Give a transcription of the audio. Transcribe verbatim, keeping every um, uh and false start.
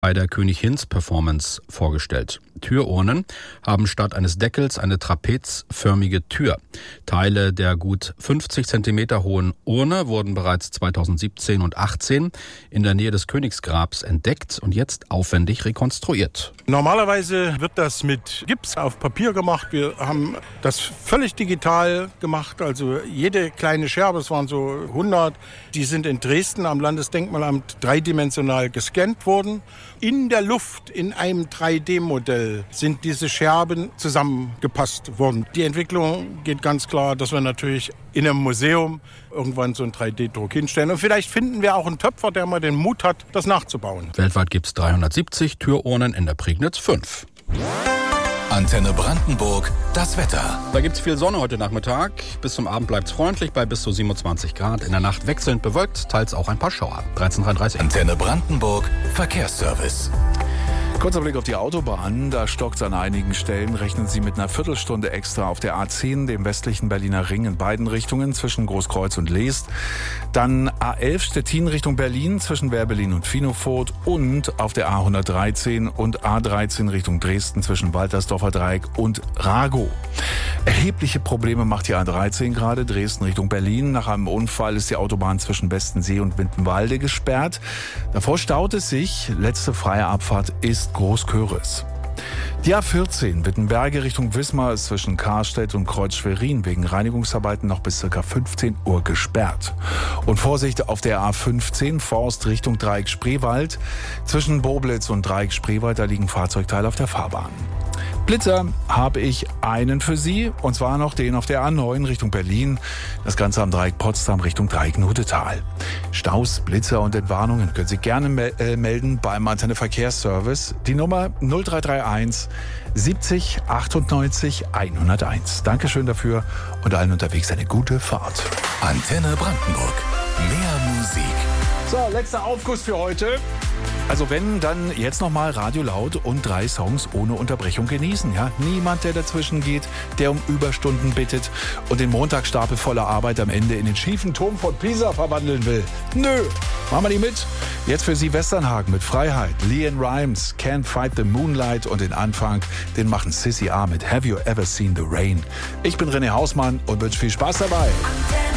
bei der König-Hinz-Performance vorgestellt. Türurnen haben statt eines Deckels eine trapezförmige Tür. Teile der gut fünfzig Zentimeter hohen Urne wurden bereits zweitausendsiebzehn und achtzehn in der Nähe des Königsgrabs entdeckt und jetzt aufwendig rekonstruiert. Normalerweise wird das mit Gips auf Papier gemacht. Wir haben das völlig digital gemacht. Also jede kleine Scherbe, es waren so hundert, die sind in Dresden am Landesdenkmalamt dreidimensional gescannt worden. In der Luft, in einem drei D Modell, sind diese Scherben zusammengepasst worden. Die Entwicklung geht ganz klar, dass wir natürlich in einem Museum irgendwann so einen drei D Druck hinstellen. Und vielleicht finden wir auch einen Töpfer, der mal den Mut hat, das nachzubauen. Weltweit gibt es dreihundertsiebzig Türurnen, in der Prignitz fünf. Antenne Brandenburg, das Wetter. Da gibt es viel Sonne heute Nachmittag. Bis zum Abend bleibt es freundlich bei bis zu siebenundzwanzig Grad. In der Nacht wechselnd bewölkt, teils auch ein paar Schauer. dreizehn Uhr dreißig. Antenne Brandenburg, Verkehrsservice. Kurzer Blick auf die Autobahn. Da stockt es an einigen Stellen. Rechnen Sie mit einer Viertelstunde extra auf der A zehn, dem westlichen Berliner Ring in beiden Richtungen zwischen Großkreuz und Leest. Dann A elf Stettin Richtung Berlin zwischen Werbelin und Finofurt und auf der A hundertdreizehn und A dreizehn Richtung Dresden zwischen Waltersdorfer Dreieck und Ragow. Erhebliche Probleme macht die A dreizehn gerade Dresden Richtung Berlin. Nach einem Unfall ist die Autobahn zwischen Westensee und Windenwalde gesperrt. Davor staut es sich. Letzte freie Abfahrt ist Großköris. Die A vierzehn Wittenberge Richtung Wismar ist zwischen Karstedt und Kreuz-Schwerin wegen Reinigungsarbeiten noch bis ca. fünfzehn Uhr gesperrt. Und Vorsicht auf der A fünfzehn Forst Richtung Dreieck Spreewald. Zwischen Boblitz und Dreieck Spreewald, da liegen Fahrzeugteile auf der Fahrbahn. Blitzer habe ich einen für Sie, und zwar noch den auf der A neun Richtung Berlin. Das Ganze am Dreieck Potsdam Richtung Dreieck Nudetal. Staus, Blitzer und Entwarnungen können Sie gerne mel- äh, melden beim Antenne Verkehrsservice. Die Nummer null drei drei eins siebzig achtundneunzig hunderteins. Dankeschön dafür und allen unterwegs eine gute Fahrt. Antenne Brandenburg. Mehr Musik. So, letzter Aufguss für heute. Also wenn, dann jetzt nochmal Radio laut und drei Songs ohne Unterbrechung genießen. Ja? Niemand, der dazwischen geht, der um Überstunden bittet und den Montagsstapel voller Arbeit am Ende in den schiefen Turm von Pisa verwandeln will. Nö, machen wir nicht mit. Jetzt für Sie Westernhagen mit Freiheit, Leanne Rimes, Can't Fight the Moonlight und den Anfang, den machen Sissy A mit Have You Ever Seen the Rain. Ich bin René Hausmann und wünsche viel Spaß dabei.